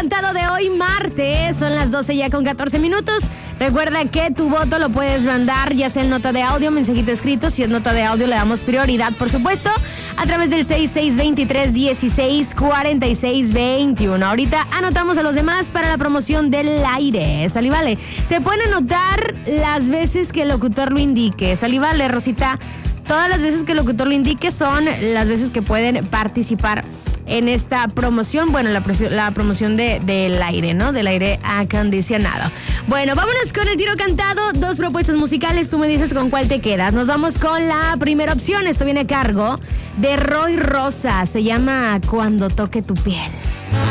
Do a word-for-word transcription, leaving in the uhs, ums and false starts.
cantado de hoy martes. Son las doce ya con catorce minutos. Recuerda que tu voto lo puedes mandar ya sea en nota de audio, mensajito escrito. Si es nota de audio le damos prioridad, por supuesto, a través del seis seis dos tres, dieciséis, cuarenta y seis, veintiuno. Ahorita anotamos a los demás para la promoción del aire. Sal y vale. Se pueden anotar las veces que el locutor lo indique. Sal y vale, Rosita. Todas las veces que el locutor lo indique son las veces que pueden participar en esta promoción, bueno, la, la promoción de, del aire, ¿no? Del aire acondicionado. Bueno, vámonos con el tiro cantado. Dos propuestas musicales, tú me dices con cuál te quedas. Nos vamos con la primera opción. Esto viene a cargo de Roy Rosa. Se llama Cuando toque tu piel.